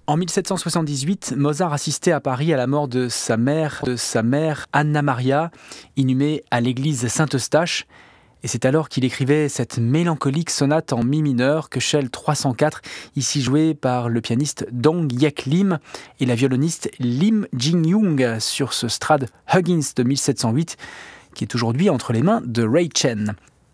En 1778, Mozart assistait à Paris à la mort de sa mère Anna Maria, inhumée à l'église Saint-Eustache. Et c'est alors qu'il écrivait cette mélancolique sonate en mi mineur, Köchel 304, ici jouée par le pianiste Dong Hyek Lim et la violoniste Lim Jin-young sur ce Strad Huggins de 1708, qui est aujourd'hui entre les mains de Ray Chen.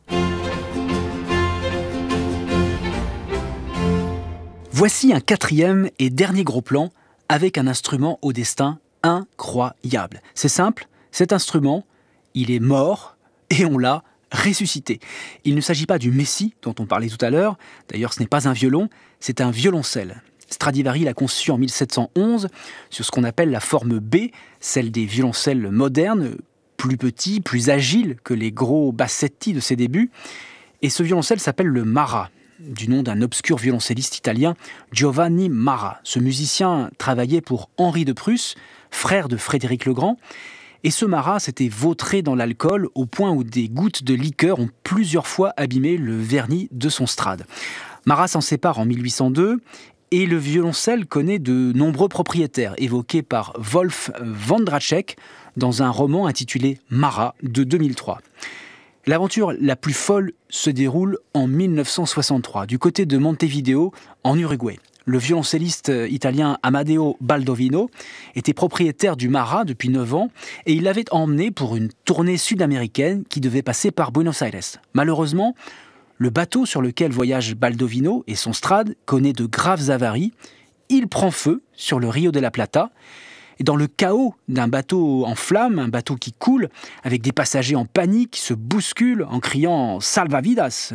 Voici un quatrième et dernier gros plan avec un instrument au destin incroyable. C'est simple, cet instrument, il est mort et on l'a ressuscité. Il ne s'agit pas du Messie dont on parlait tout à l'heure, d'ailleurs ce n'est pas un violon, c'est un violoncelle. Stradivari l'a conçu en 1711 sur ce qu'on appelle la forme B, celle des violoncelles modernes, plus petits, plus agiles que les gros bassetti de ses débuts. Et ce violoncelle s'appelle le Mara, du nom d'un obscur violoncelliste italien, Giovanni Mara. Ce musicien travaillait pour Henri de Prusse, frère de Frédéric le Grand, et ce Mara s'était vautré dans l'alcool au point où des gouttes de liqueur ont plusieurs fois abîmé le vernis de son Strad. Mara s'en sépare en 1802 et le violoncelle connaît de nombreux propriétaires, évoqués par Wolf Vandracek dans un roman intitulé Mara de 2003. L'aventure la plus folle se déroule en 1963, du côté de Montevideo, en Uruguay. Le violoncelliste italien Amadeo Baldovino était propriétaire du Mara depuis 9 ans et il l'avait emmené pour une tournée sud-américaine qui devait passer par Buenos Aires. Malheureusement, le bateau sur lequel voyage Baldovino et son Strad connaît de graves avaries. Il prend feu sur le Rio de la Plata. Et dans le chaos d'un bateau en flammes, un bateau qui coule, avec des passagers en panique, qui se bousculent en criant « Salvavidas !»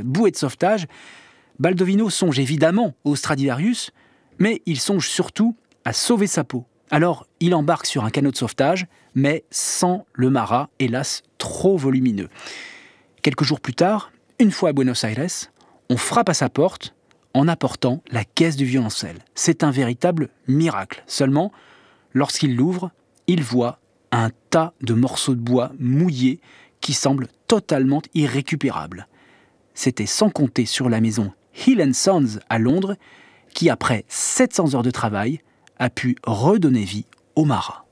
bouée de sauvetage, Baldovino songe évidemment au Stradivarius, mais il songe surtout à sauver sa peau. Alors, il embarque sur un canot de sauvetage, mais sans le Mara, hélas trop volumineux. Quelques jours plus tard, une fois à Buenos Aires, on frappe à sa porte en apportant la caisse du violoncelle. C'est un véritable miracle. Seulement, lorsqu'il l'ouvre, il voit un tas de morceaux de bois mouillés qui semblent totalement irrécupérables. C'était sans compter sur la maison Hill & Sons à Londres qui, après 700 heures de travail, a pu redonner vie au Mara.